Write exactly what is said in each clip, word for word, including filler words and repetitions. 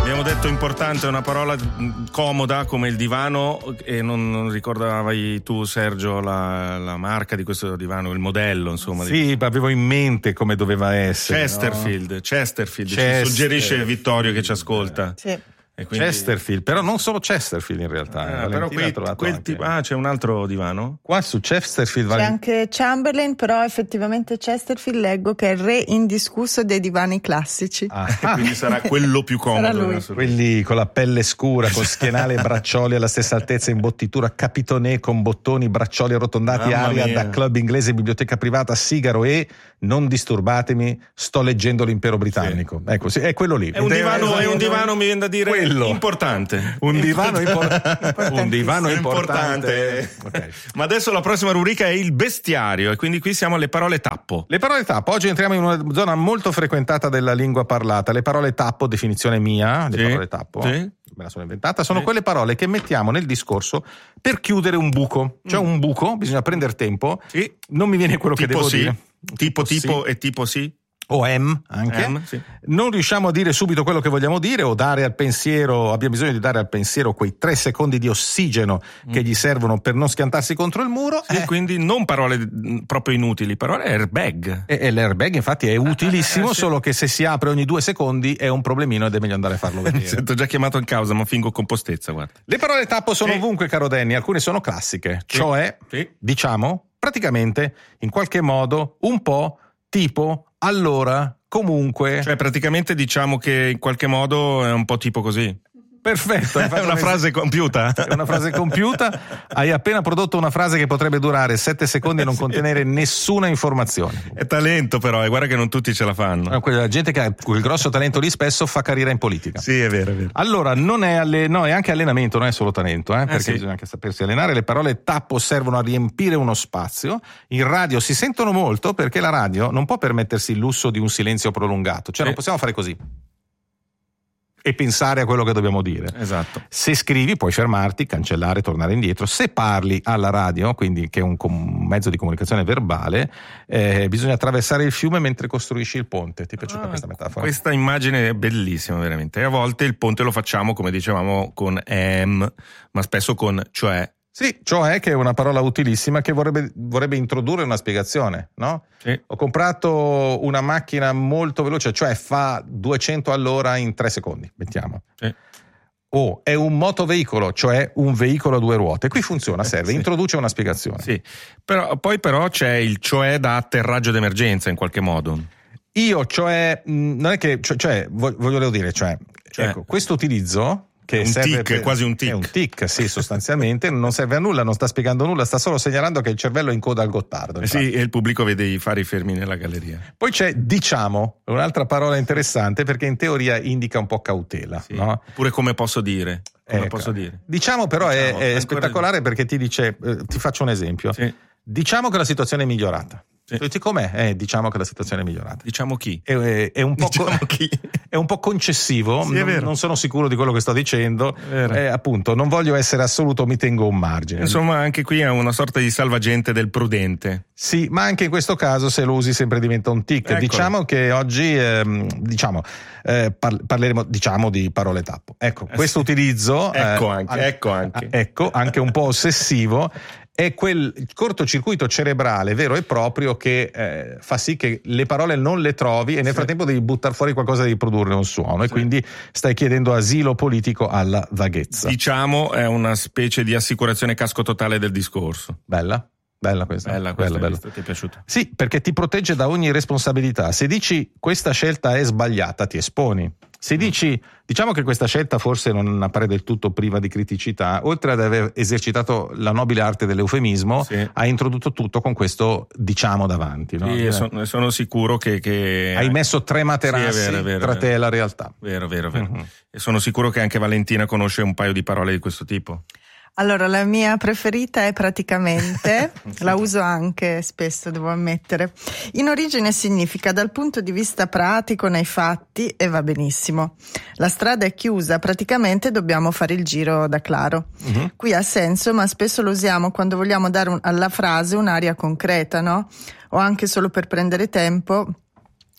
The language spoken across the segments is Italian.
Abbiamo detto importante, è una parola comoda come il divano, e non, non ricordavi tu, Sergio, la, la marca di questo divano, il modello, insomma. Sì, di... avevo in mente come doveva essere. Chesterfield, no? Chesterfield, Chester... ci suggerisce Vittorio che ci ascolta. Sì. E quindi... Chesterfield, però non solo Chesterfield in realtà. Ah, però quei, quel tipo, ah, c'è un altro divano? Qua su Chesterfield c'è vale... anche Chamberlain, però effettivamente Chesterfield leggo che è il re indiscusso dei divani classici. Ah, quindi sarà quello più comodo. Quelli con la pelle scura, con schienale e braccioli alla stessa altezza, imbottitura capitonè con bottoni, braccioli arrotondati, Mamma aria mia. da club inglese, biblioteca privata, sigaro e non disturbatemi, sto leggendo l'Impero Britannico. Sì. Ecco, sì, è quello lì. È un divano, è un divano, mi viene da dire, quello. importante. Un divano, impor- un divano importante. importante. Okay. Ma adesso la prossima rubrica è il bestiario, e quindi qui siamo alle parole tappo. Le parole tappo. Oggi entriamo in una zona molto frequentata della lingua parlata. Le parole tappo, definizione mia, le sì. parole tappo. Sì. Me la sono inventata, sono sì. quelle parole che mettiamo nel discorso per chiudere un buco. Cioè mm. un buco, bisogna prendere tempo. Sì. Non mi viene quello tipo che devo sì. dire. Tipo, tipo sì. e tipo sì. O M anche. M, sì. Non riusciamo a dire subito quello che vogliamo dire, o dare al pensiero, abbiamo bisogno di dare al pensiero quei tre secondi di ossigeno mm. che gli servono per non schiantarsi contro il muro. Sì, eh. Quindi non parole proprio inutili, parole airbag. E, e l'airbag infatti è utilissimo, eh, sì. solo che se si apre ogni due secondi è un problemino ed è meglio andare a farlo vedere. Sento già chiamato in causa, ma fingo compostezza, guarda. Le parole tappo sono sì. ovunque, caro Danny, alcune sono classiche, sì. cioè, sì. diciamo, praticamente, in qualche modo, un po', tipo, allora, comunque. Cioè praticamente diciamo che in qualche modo è un po' tipo così. Perfetto, è una frase compiuta. È una frase compiuta. Hai appena prodotto una frase che potrebbe durare sette secondi e non sì. contenere nessuna informazione. È talento, però, e guarda che non tutti ce la fanno. No, quella gente che ha quel grosso talento lì spesso fa carriera in politica. Sì, è vero, è vero. Allora, non è alle... no, è anche allenamento, non è solo talento, eh, eh, perché sì. bisogna anche sapersi allenare. Le parole tappo servono a riempire uno spazio. In radio si sentono molto perché la radio non può permettersi il lusso di un silenzio prolungato. Cioè, sì. non possiamo fare così e pensare a quello che dobbiamo dire. Esatto. Se scrivi puoi fermarti, cancellare, tornare indietro. Se parli alla radio, quindi che è un, com- mezzo di comunicazione verbale, eh, bisogna attraversare il fiume mentre costruisci il ponte. Ti è piaciuta ah, questa metafora? Questa immagine è bellissima, veramente. E a volte il ponte lo facciamo, come dicevamo, con em, ma spesso con cioè. Sì, cioè che è una parola utilissima che vorrebbe, vorrebbe introdurre una spiegazione, no? Sì. Ho comprato una macchina molto veloce, cioè fa duecento all'ora in tre secondi, mettiamo. Sì. O è un motoveicolo, cioè un veicolo a due ruote. Qui funziona, serve, sì. introduce una spiegazione. Sì, però, poi però c'è il cioè da atterraggio d'emergenza in qualche modo. Io, cioè, non è che, cioè, cioè voglio dire, cioè, cioè ecco, questo utilizzo... Che un serve tic, per, quasi un tic. È un tic, sì, sostanzialmente, non serve a nulla, non sta spiegando nulla, sta solo segnalando che il cervello è in coda al Gottardo. Eh sì, e il pubblico vede i fari fermi nella galleria. Poi c'è diciamo, un'altra parola interessante perché in teoria indica un po' cautela. Sì. No? Oppure come posso dire. Come ecco. posso dire. Diciamo però diciamo, è, è spettacolare di... perché ti dice, eh, ti faccio un esempio, sì. diciamo che la situazione è migliorata. Sì. Tu dici com'è? Eh, diciamo che la situazione è migliorata. Diciamo chi? È, è, è, un, po diciamo co- chi? È un po' concessivo, sì, non, non sono sicuro di quello che sto dicendo, eh, appunto non voglio essere assoluto, mi tengo un margine. Insomma anche qui è una sorta di salvagente del prudente. Sì, ma anche in questo caso se lo usi sempre diventa un tic. Eccolo. Diciamo che oggi ehm, diciamo, eh, par- parleremo diciamo di parole tappo. Ecco, eh, questo sì. utilizzo ecco, eh, anche, an- ecco anche ecco anche un po' ossessivo è quel cortocircuito cerebrale vero e proprio che eh, fa sì che le parole non le trovi e nel sì. frattempo devi buttare fuori qualcosa di produrre un suono sì. e quindi stai chiedendo asilo politico alla vaghezza. Diciamo è una specie di assicurazione casco totale del discorso. Bella? Bella questa. Bella, questa bella, bella. Ti è piaciuta? Sì, perché ti protegge da ogni responsabilità. Se dici questa scelta è sbagliata, ti esponi. Se dici, diciamo che questa scelta forse non appare del tutto priva di criticità, oltre ad aver esercitato la nobile arte dell'eufemismo, sì. ha introdotto tutto con questo diciamo davanti. No? Sì, sono, sono sicuro che, che... Hai messo tre materassi sì, vero, vero, tra vero. te e la realtà. Vero, vero, vero. Mm-hmm. E sono sicuro che anche Valentina conosce un paio di parole di questo tipo. Allora, la mia preferita è praticamente, la uso anche spesso, devo ammettere. In origine significa dal punto di vista pratico, nei fatti, e va benissimo. La strada è chiusa, praticamente dobbiamo fare il giro da Claro. Uh-huh. Qui ha senso, ma spesso lo usiamo quando vogliamo dare un, alla frase un'aria concreta, no? O anche solo per prendere tempo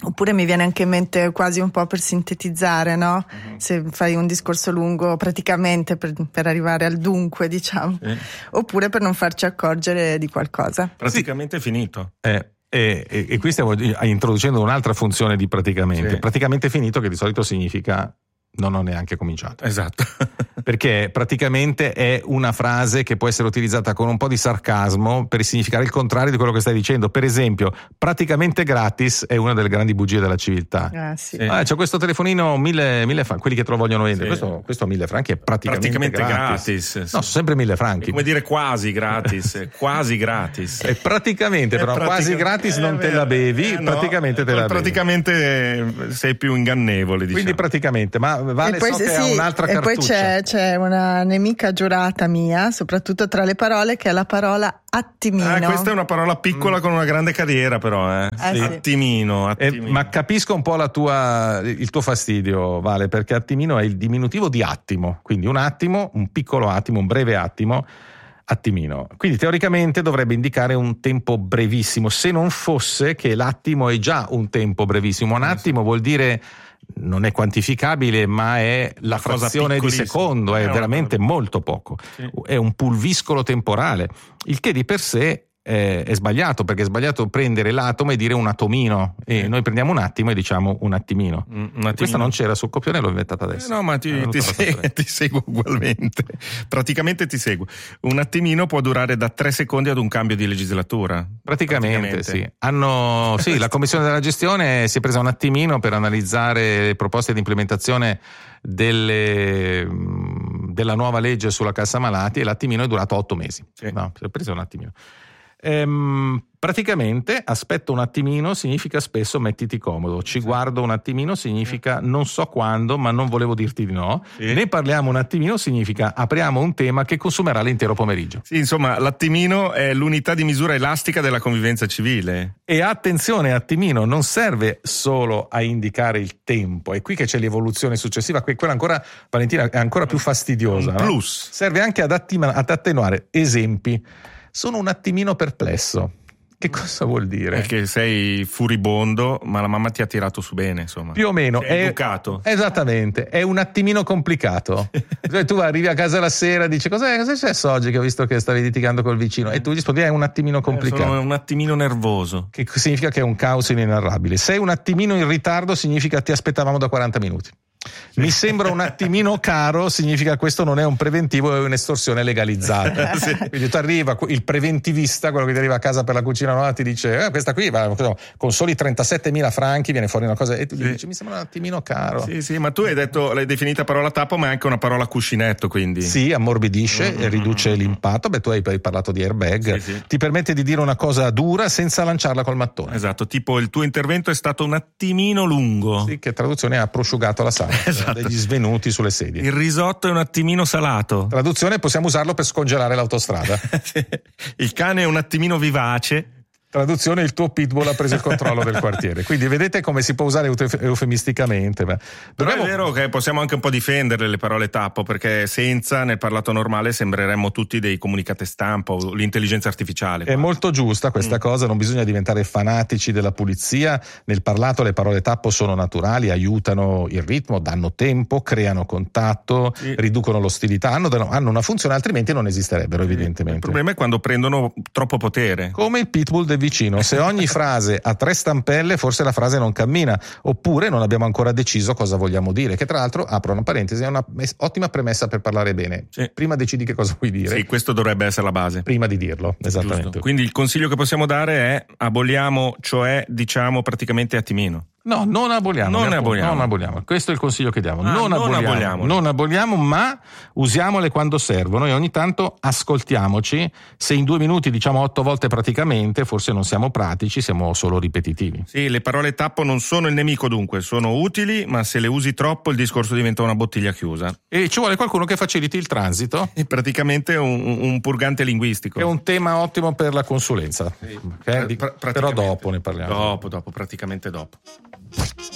Oppure mi viene anche in mente quasi un po' per sintetizzare, no? Uh-huh. Se fai un discorso lungo praticamente per, per arrivare al dunque, diciamo. Sì. Oppure per non farci accorgere di qualcosa. Praticamente sì. Finito. Eh. E, e, e qui stiamo introducendo un'altra funzione di praticamente. Sì. Praticamente finito, che di solito significa non ho neanche cominciato. Esatto. Perché praticamente è una frase che può essere utilizzata con un po' di sarcasmo per significare il contrario di quello che stai dicendo. Per esempio, praticamente gratis è una delle grandi bugie della civiltà. Ah, sì. Sì. Ah, c'è questo telefonino mille, mille franchi, quelli che te lo vogliono vendere. Sì. Questo, questo mille franchi è praticamente, praticamente gratis. gratis sì. No, sono sempre mille franchi. È come dire quasi gratis, quasi gratis. È praticamente, è però pratica- quasi gratis non te la bevi, eh, no, praticamente te la bevi. Praticamente sei più ingannevole, diciamo. Quindi praticamente, ma vale, so che sì, ha un'altra e cartuccia. E poi c'è, c'è una nemica giurata mia, soprattutto tra le parole, che è la parola attimino. Ah, questa è una parola piccola mm. con una grande carriera, però, eh. eh sì. Attimino, attimino. Eh, ma capisco un po' la tua, il tuo fastidio, Vale, perché attimino è il diminutivo di attimo, quindi un attimo, un piccolo attimo, un breve attimo. Attimino. Quindi teoricamente dovrebbe indicare un tempo brevissimo, se non fosse che l'attimo è già un tempo brevissimo. Un attimo vuol dire non è quantificabile, ma è la frazione di secondo, è veramente molto poco. Sì. È un pulviscolo temporale, il che di per sé è, è sbagliato, perché è sbagliato prendere l'atomo e dire un atomino, e sì. Noi prendiamo un attimo e diciamo un attimino. Un attimino. Questa non c'era sul copione, l'ho inventata adesso. Eh no, ma ti, ti, seg- ti seguo ugualmente. Praticamente ti seguo. Un attimino può durare da tre secondi ad un cambio di legislatura. Praticamente, Praticamente. sì. Hanno, sì, la Commissione della Gestione si è presa un attimino per analizzare le proposte di implementazione delle, della nuova legge sulla cassa malati, e l'attimino è durato otto mesi. Sì. No, si è preso un attimino. Ehm, praticamente aspetto un attimino significa spesso mettiti comodo, ci sì. guardo un attimino significa non so quando ma non volevo dirti di no, sì. ne parliamo un attimino significa apriamo un tema che consumerà l'intero pomeriggio. Sì, insomma, l'attimino è l'unità di misura elastica della convivenza civile. E attenzione, attimino non serve solo a indicare il tempo, è qui che c'è l'evoluzione successiva, quella ancora, Valentina, è ancora più fastidiosa. Un plus. No? Serve anche ad, attima, ad attenuare. Esempi: sono un attimino perplesso. Che cosa vuol dire? Perché sei furibondo, ma la mamma ti ha tirato su bene, insomma. Più o meno. Sei è educato. Esattamente, è un attimino complicato. Cioè, tu arrivi a casa la sera e dici cos'è, cos'è successo oggi che ho visto che stavi litigando col vicino? E tu rispondi è un attimino complicato. Eh, sono un attimino nervoso. Che significa che è un caos inenarrabile. Sei un attimino in ritardo significa ti aspettavamo da quaranta minuti. Mi sembra un attimino caro significa questo non è un preventivo, è un'estorsione legalizzata. Sì. Quindi tu arriva il preventivista, quello che ti arriva a casa per la cucina nuova, ti dice eh, questa qui va, con soli trentasettemila franchi viene fuori una cosa, e tu gli sì. dici mi sembra un attimino caro. Sì, sì, ma tu hai detto, l'hai definita parola tappo, ma è anche una parola cuscinetto, quindi sì, ammorbidisce mm-hmm. e riduce l'impatto. Beh, tu hai, hai parlato di airbag, sì, sì. ti permette di dire una cosa dura senza lanciarla col mattone. Esatto, tipo il tuo intervento è stato un attimino lungo. Sì, che traduzione ha prosciugato la sala. Esatto. Degli svenuti sulle sedie. Il risotto è un attimino salato. Traduzione: possiamo usarlo per scongelare l'autostrada. Il cane è un attimino vivace. Traduzione: il tuo pitbull ha preso il controllo del quartiere. Quindi vedete come si può usare eufemisticamente. Però Dobbiamo... è vero che possiamo anche un po' difenderle le parole tappo, perché senza, nel parlato normale, sembreremmo tutti dei comunicate stampa o l'intelligenza artificiale. È molto giusta questa mm. cosa, non bisogna diventare fanatici della pulizia. Nel parlato le parole tappo sono naturali, aiutano il ritmo, danno tempo, creano contatto, sì. riducono l'ostilità, hanno, hanno una funzione, altrimenti non esisterebbero, sì. evidentemente. Il problema è quando prendono troppo potere. Come il pitbull del vicino, se ogni frase ha tre stampelle forse la frase non cammina, oppure non abbiamo ancora deciso cosa vogliamo dire, che tra l'altro, apro una parentesi, è una ottima premessa per parlare bene. Sì. Prima decidi che cosa vuoi dire. Sì, questo dovrebbe essere la base. Prima di dirlo, esattamente. Giusto. Quindi il consiglio che possiamo dare è aboliamo, cioè diciamo praticamente attimino. No, non aboliamo, non ne aboliamo. non aboliamo. Questo è il consiglio che diamo. Ah, non, non aboliamo, aboliamo. non aboliamo, ma usiamole quando servono e ogni tanto ascoltiamoci. Se in due minuti diciamo otto volte praticamente, forse non siamo pratici, siamo solo ripetitivi. Sì, le parole tappo non sono il nemico, dunque sono utili, ma se le usi troppo il discorso diventa una bottiglia chiusa. E ci vuole qualcuno che faciliti il transito. È praticamente un, un purgante linguistico. È un tema ottimo per la consulenza. Sì. Okay? Pra- però dopo ne parliamo. Dopo, dopo, praticamente dopo.